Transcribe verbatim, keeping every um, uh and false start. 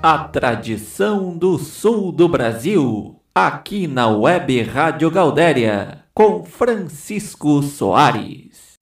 A tradição do sul do Brasil, aqui na Web Rádio Gaudéria, com Francisco Soares.